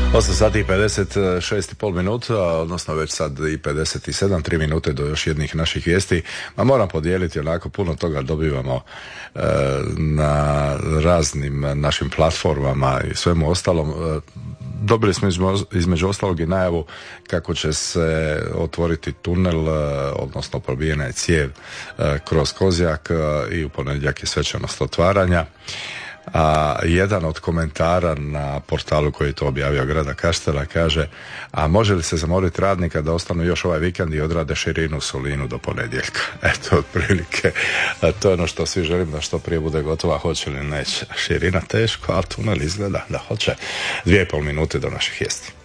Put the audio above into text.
8 sati i 56,5 minuta, odnosno već sad i 57, 3 minute do još jednih naših vijesti. Ma moram podijeliti, onako puno toga dobivamo na raznim našim platformama i svemu ostalom. Dobili smo između ostalog i najavu kako će se otvoriti tunel, odnosno probijena je cijev kroz Kozjak i u ponedjeljak je svečanost otvaranja. A jedan od komentara na portalu koji je to objavio Grada Kaštela kaže: a može li se zamoliti radnika da ostanu još ovaj vikend i odrade širinu u Solinu do ponedjeljka? Eto, otprilike, to je ono što svi želim, da što prije bude gotova. Hoće li neće? Širina teško, ali tunel izgleda da hoće. 2,5 minute do naših vijesti.